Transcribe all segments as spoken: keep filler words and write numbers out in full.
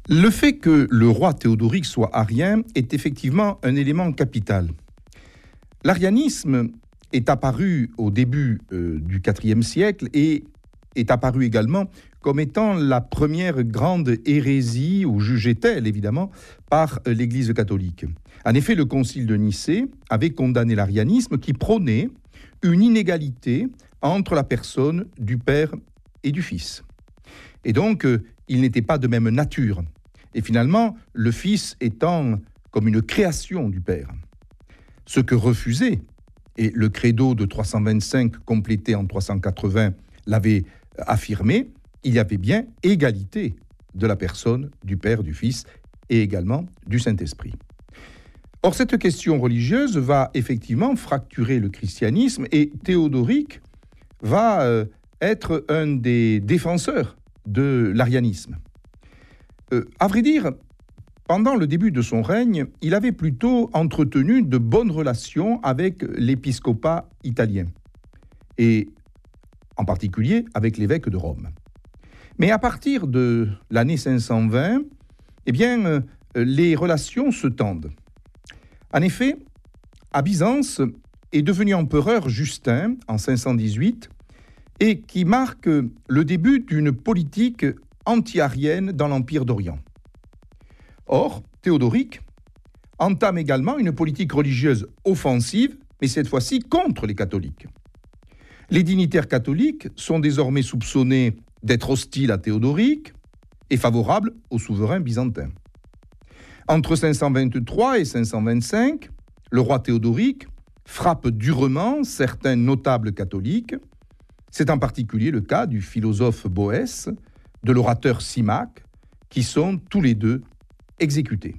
Le fait que le roi Théodoric soit arien est effectivement un élément capital. L'arianisme est apparu au début euh, du quatrième siècle et est apparu également comme étant la première grande hérésie, ou jugeait-elle évidemment, par l'Église catholique. En effet, le concile de Nicée avait condamné l'arianisme qui prônait une inégalité entre la personne du Père et du Fils. Et donc, euh, ils n'étaient pas de même nature. Et finalement, le Fils étant comme une création du Père. Ce que refusait, et le credo de trois cent vingt-cinq complété en trois cent quatre-vingts l'avait affirmé, il y avait bien égalité de la personne du Père, du Fils et également du Saint-Esprit. Or, cette question religieuse va effectivement fracturer le christianisme et Théodoric va euh, être un des défenseurs de l'arianisme. Euh, à vrai dire, pendant le début de son règne, il avait plutôt entretenu de bonnes relations avec l'épiscopat italien, et en particulier avec l'évêque de Rome. Mais à partir de l'année cinq cent vingt, eh bien, euh, les relations se tendent. En effet, à Byzance est devenu empereur Justin en cinq cent dix-huit, et qui marque le début d'une politique anti-arienne dans l'Empire d'Orient. Or, Théodoric entame également une politique religieuse offensive, mais cette fois-ci contre les catholiques. Les dignitaires catholiques sont désormais soupçonnés d'être hostiles à Théodoric et favorables au souverain byzantin. Entre cinq cent vingt-trois et cinq cent vingt-cinq, le roi Théodoric frappe durement certains notables catholiques. C'est en particulier le cas du philosophe Boès, de l'orateur Symmach, qui sont tous les deux exécutés.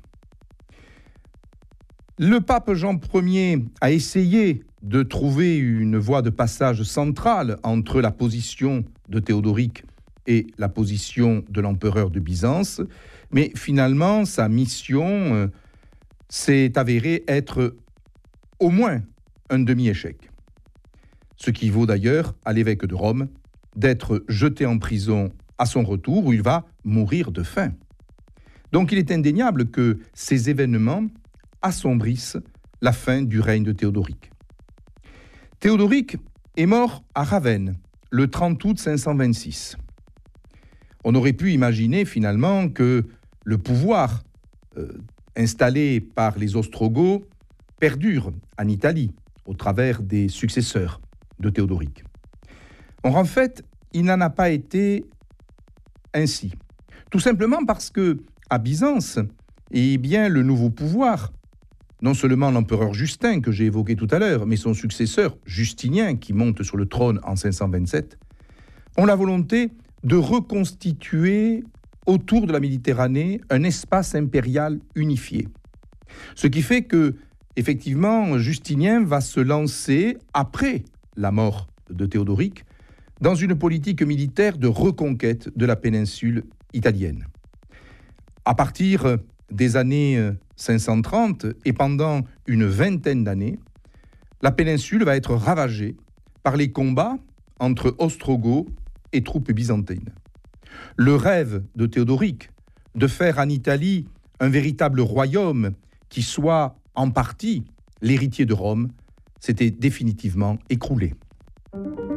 Le pape Jean Ier a essayé de trouver une voie de passage centrale entre la position de Théodoric et la position de l'empereur de Byzance, mais finalement, sa mission euh, s'est avérée être au moins un demi-échec. Ce qui vaut d'ailleurs à l'évêque de Rome d'être jeté en prison à son retour, où il va mourir de faim. Donc il est indéniable que ces événements assombrissent la fin du règne de Théodoric. Théodoric est mort à Ravenne le trente août cinq cent vingt-six. On aurait pu imaginer finalement que le pouvoir euh, installé par les Ostrogoths perdure en Italie au travers des successeurs de Théodoric. Or, en fait, il n'en a pas été ainsi. Tout simplement parce que, à Byzance, eh bien, le nouveau pouvoir, non seulement l'empereur Justin que j'ai évoqué tout à l'heure, mais son successeur Justinien qui monte sur le trône en cinq cent vingt-sept, ont la volonté de reconstituer autour de la Méditerranée un espace impérial unifié. Ce qui fait que, effectivement, Justinien va se lancer, après la mort de Théodoric, dans une politique militaire de reconquête de la péninsule italienne. À partir des années cinq cent trente et pendant une vingtaine d'années, la péninsule va être ravagée par les combats entre Ostrogoths et troupes byzantines. Le rêve de Théodoric de faire en Italie un véritable royaume qui soit en partie l'héritier de Rome s'était définitivement écroulé.